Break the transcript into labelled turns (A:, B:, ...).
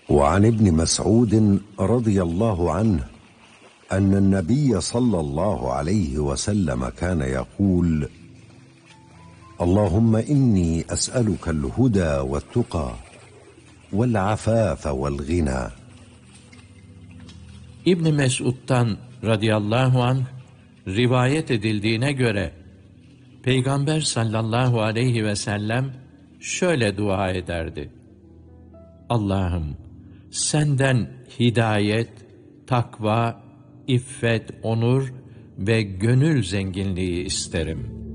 A: وعن ابن مسعود رضي الله عنه أن النبي صلى الله عليه وسلم كان يقول: اللهم إني أسألك الهدى والتقى والعفاف والغنى.
B: İbn Mesud'dan radıyallahu anh rivayet edildiğine göre Peygamber sallallahu aleyhi ve sellem şöyle dua ederdi: Allah'ım, senden hidayet, takva, iffet, onur ve gönül zenginliği isterim.